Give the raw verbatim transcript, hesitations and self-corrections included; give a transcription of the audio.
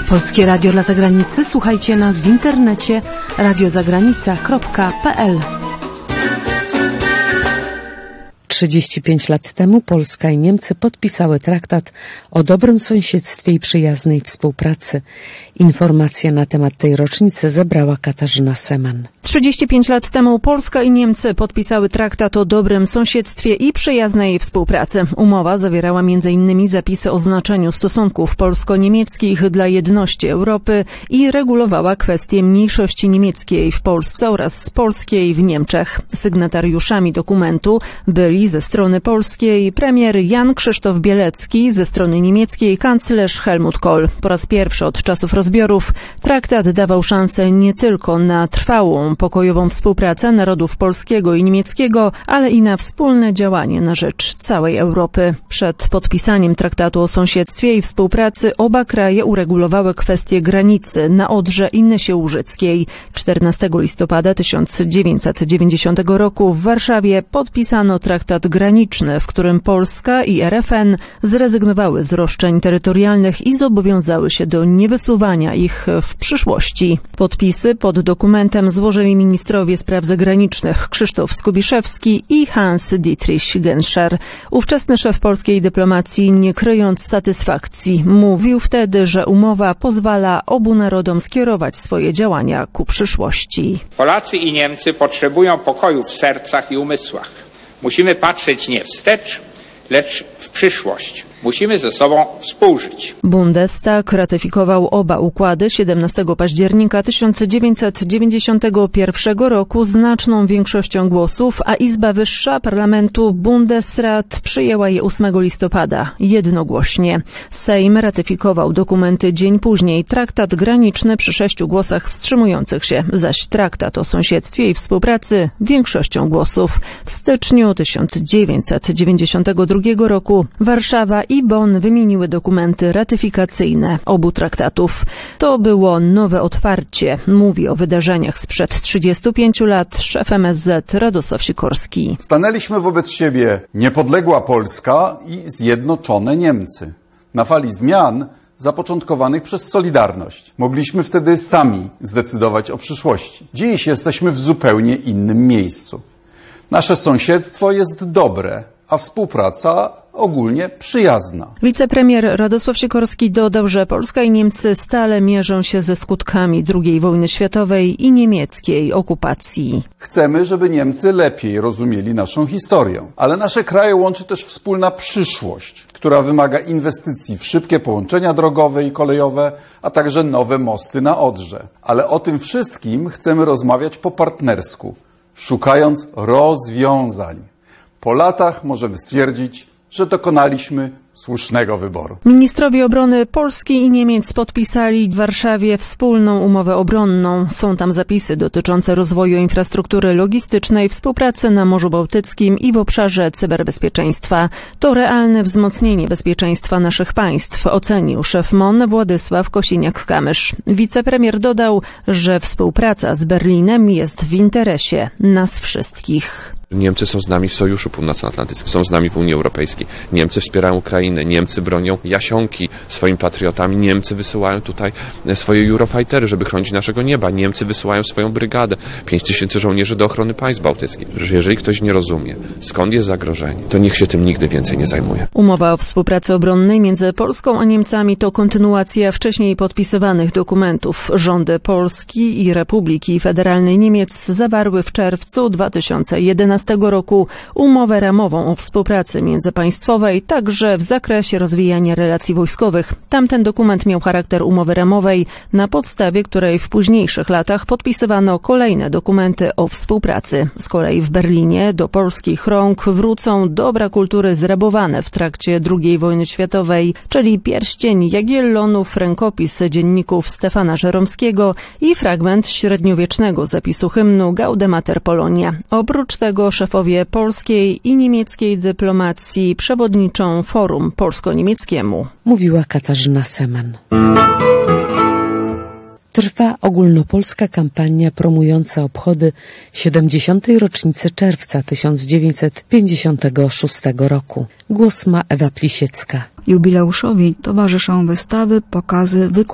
Polskie Radio dla Zagranicy słuchajcie nas w internecie radiozagranica kropka pe el. trzydzieści pięć lat temu Polska i Niemcy podpisały traktat o dobrym sąsiedztwie i przyjaznej współpracy. Informacje na temat tej rocznicy zebrała Katarzyna Seman. trzydzieści pięć lat temu Polska i Niemcy podpisały traktat o dobrym sąsiedztwie i przyjaznej współpracy. Umowa zawierała między innymi zapisy o znaczeniu stosunków polsko-niemieckich dla jedności Europy i regulowała kwestię mniejszości niemieckiej w Polsce oraz polskiej w Niemczech. Sygnatariuszami dokumentu byli ze strony polskiej premier Jan Krzysztof Bielecki, ze strony niemieckiej kanclerz Helmut Kohl. Po raz pierwszy od czasów rozbiorów traktat dawał szansę nie tylko na trwałą, pokojową współpracę narodów polskiego i niemieckiego, ale i na wspólne działanie na rzecz całej Europy. Przed podpisaniem traktatu o sąsiedztwie i współpracy oba kraje uregulowały kwestię granicy na Odrze i Nysie Łużyckiej. czternastego listopada tysiąc dziewięćset dziewięćdziesiątego roku w Warszawie podpisano traktat graniczny, w którym Polska i er ef en zrezygnowały z roszczeń terytorialnych i zobowiązały się do niewysuwania ich w przyszłości. Podpisy pod dokumentem złożyli ministrowie spraw zagranicznych Krzysztof Skubiszewski i Hans-Dietrich Genscher. Ówczesny szef polskiej dyplomacji, nie kryjąc satysfakcji, mówił wtedy, że umowa pozwala obu narodom skierować swoje działania ku przyszłości. Polacy i Niemcy potrzebują pokoju w sercach i umysłach. Musimy patrzeć nie wstecz, lecz w przyszłość. Musimy ze sobą współżyć. Bundestag ratyfikował oba układy siedemnastego października tysiąc dziewięćset dziewięćdziesiątego pierwszego roku znaczną większością głosów, a Izba Wyższa Parlamentu Bundesrat przyjęła je ósmego listopada jednogłośnie. Sejm ratyfikował dokumenty dzień później. Traktat graniczny przy sześciu głosach wstrzymujących się, zaś traktat o sąsiedztwie i współpracy większością głosów. W styczniu tysiąc dziewięćset dziewięćdziesiątego drugiego roku Warszawa i Bonn wymieniły dokumenty ratyfikacyjne obu traktatów. To było nowe otwarcie, mówi o wydarzeniach sprzed trzydziestu pięciu lat szef em es zet Radosław Sikorski. Stanęliśmy wobec siebie niepodległa Polska i zjednoczone Niemcy. Na fali zmian zapoczątkowanych przez Solidarność. Mogliśmy wtedy sami zdecydować o przyszłości. Dziś jesteśmy w zupełnie innym miejscu. Nasze sąsiedztwo jest dobre, a współpraca ogólnie przyjazna. Wicepremier Radosław Sikorski dodał, że Polska i Niemcy stale mierzą się ze skutkami drugiej wojny światowej i niemieckiej okupacji. Chcemy, żeby Niemcy lepiej rozumieli naszą historię, ale nasze kraje łączy też wspólna przyszłość, która wymaga inwestycji w szybkie połączenia drogowe i kolejowe, a także nowe mosty na Odrze. Ale o tym wszystkim chcemy rozmawiać po partnersku, szukając rozwiązań. Po latach możemy stwierdzić, że dokonaliśmy słusznego wyboru. Ministrowie obrony Polski i Niemiec podpisali w Warszawie wspólną umowę obronną. Są tam zapisy dotyczące rozwoju infrastruktury logistycznej, współpracy na Morzu Bałtyckim i w obszarze cyberbezpieczeństwa. To realne wzmocnienie bezpieczeństwa naszych państw, ocenił szef M O N Władysław Kosiniak-Kamysz. Wicepremier dodał, że współpraca z Berlinem jest w interesie nas wszystkich. Niemcy są z nami w Sojuszu Północnoatlantyckim, są z nami w Unii Europejskiej. Niemcy wspierają Ukrainę, Niemcy bronią Jasionki swoimi patriotami, Niemcy wysyłają tutaj swoje Eurofightery, żeby chronić naszego nieba. Niemcy wysyłają swoją brygadę, pięć tysięcy żołnierzy do ochrony państw bałtyckich. Jeżeli ktoś nie rozumie, skąd jest zagrożenie, to niech się tym nigdy więcej nie zajmuje. Umowa o współpracy obronnej między Polską a Niemcami to kontynuacja wcześniej podpisywanych dokumentów. Rządy Polski i Republiki Federalnej Niemiec zawarły w czerwcu dwa tysiące jedenastego roku umowę ramową o współpracy międzypaństwowej, także w zakresie rozwijania relacji wojskowych. Tamten dokument miał charakter umowy ramowej, na podstawie której w późniejszych latach podpisywano kolejne dokumenty o współpracy. Z kolei w Berlinie do polskich rąk wrócą dobra kultury zrabowane w trakcie drugiej wojny światowej, czyli pierścień Jagiellonów, rękopis dzienników Stefana Żeromskiego i fragment średniowiecznego zapisu hymnu Gaudemater Polonia. Oprócz tego szefowie polskiej i niemieckiej dyplomacji przewodniczą Forum Polsko-Niemieckiemu. Mówiła Katarzyna Seman. Trwa ogólnopolska kampania promująca obchody siedemdziesiątej rocznicy czerwca tysiąc dziewięćset pięćdziesiątego szóstego roku. Głos ma Ewa Plisiecka. Jubileuszowi towarzyszą wystawy, pokazy, wykłady.